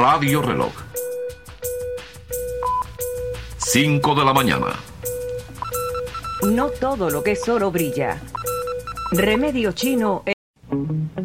Radio Reloj. 5 de la mañana. No todo lo que es oro brilla. Remedio Chino